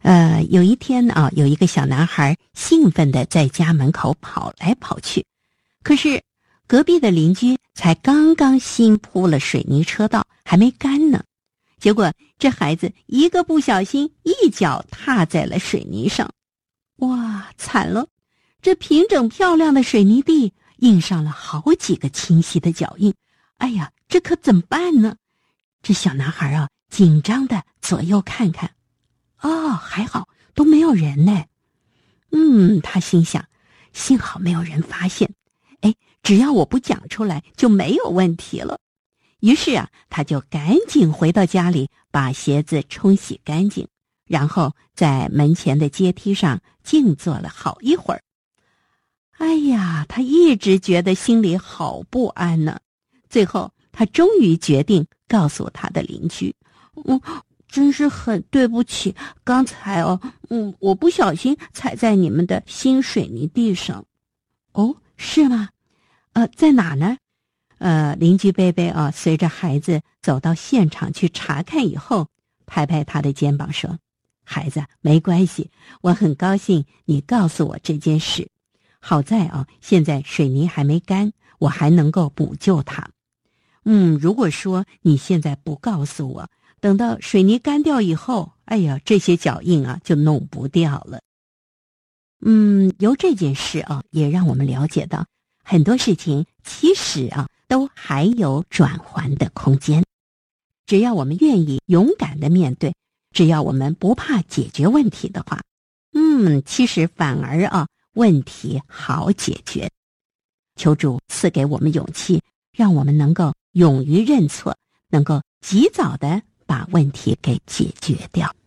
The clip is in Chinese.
有一天啊，有一个小男孩兴奋地在家门口跑来跑去，可是隔壁的邻居才刚刚新铺了水泥车道，还没干呢。结果这孩子一个不小心，一脚踏在了水泥上。哇，惨了！这平整漂亮的水泥地印上了好几个清晰的脚印。哎呀，这可怎么办呢？这小男孩啊，紧张地左右看看。还好都没有人呢。他心想，幸好没有人发现。只要我不讲出来，就没有问题了。于是啊，他就赶紧回到家里，把鞋子冲洗干净，然后在门前的阶梯上静坐了好一会儿。哎呀，他一直觉得心里好不安呢。最后，他终于决定告诉他的邻居：“真是很对不起，刚才我不小心踩在你们的新水泥地上。”哦，是吗？在哪呢？邻居贝贝啊，随着孩子走到现场去查看以后，拍拍他的肩膀说：“孩子，没关系，我很高兴你告诉我这件事。好在啊，现在水泥还没干，我还能够补救它。如果说你现在不告诉我，等到水泥干掉以后，哎呀，这些脚印啊就弄不掉了。”由这件事啊，也让我们了解到，很多事情其实啊都还有转圜的空间。只要我们愿意勇敢的面对，只要我们不怕解决问题的话，其实反而啊问题好解决。求主赐给我们勇气，让我们能够勇于认错，能够及早的把问题给解决掉。